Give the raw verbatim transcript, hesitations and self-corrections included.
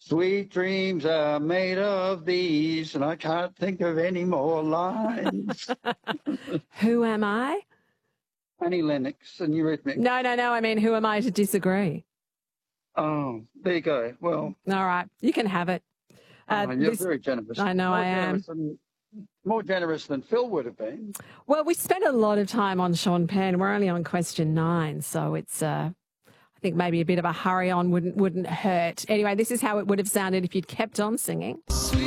Sweet dreams are made of these, and I can't think of any more lines. Who am I? Annie Lennox and Eurythmics. No, no, no. I mean, who am I to disagree? Oh, there you go. Well, all right, you can have it. Uh, oh, you're this, very generous. I know more I am. Than, more generous than Phil would have been. Well, we spent a lot of time on Sean Penn. We're only on question nine, so it's, uh, I think maybe a bit of a hurry on wouldn't wouldn't hurt. Anyway, this is how it would have sounded if you'd kept on singing.